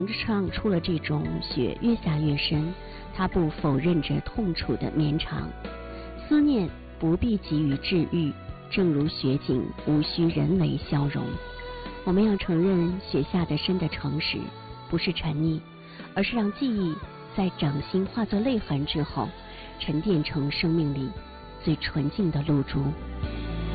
唱出了这种雪越下越深，他不否认着痛楚的绵长。思念不必急于治愈，正如雪景无需人为消融。我们要承认雪下的深的诚实，不是沉溺，而是让记忆在掌心化作泪痕之后，沉淀成生命里最纯净的露珠。